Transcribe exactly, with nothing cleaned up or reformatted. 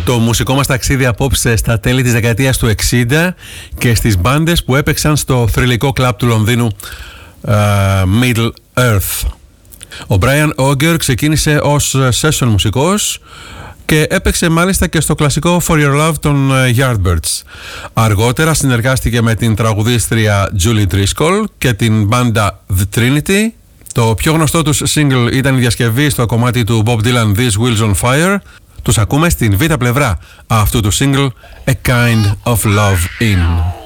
Το μουσικό μας ταξίδι απόψε στα τέλη της δεκαετίας του εξήντα και στις μπάντες που έπαιξαν στο θρυλικό κλαμπ του Λονδίνου uh, Middle Earth. Ο Brian Auger ξεκίνησε ως session μουσικός και έπαιξε μάλιστα και στο κλασικό For Your Love των Yardbirds. Αργότερα συνεργάστηκε με την τραγουδίστρια Julie Driscoll και την μπάντα The Trinity. Το πιο γνωστό τους single ήταν η διασκευή στο κομμάτι του Bob Dylan These Wheels on Fire. Τους ακούμε στην β' πλευρά αυτού του single A Kind of Love In.